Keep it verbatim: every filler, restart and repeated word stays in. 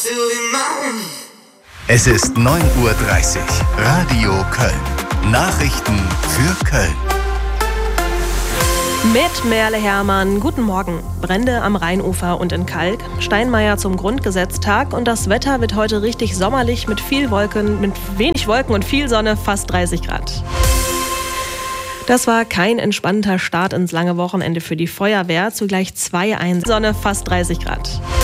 Es ist neun Uhr dreißig. Radio Köln. Nachrichten für Köln. Mit Merle Hermann, guten Morgen. Brände am Rheinufer und in Kalk, Steinmeier zum Grundgesetztag und das Wetter wird heute richtig sommerlich mit viel Wolken, mit wenig Wolken und viel Sonne, fast dreißig Grad. Das war kein entspannter Start ins lange Wochenende für die Feuerwehr, zugleich zwei Einsatz, Sonne, fast dreißig Grad.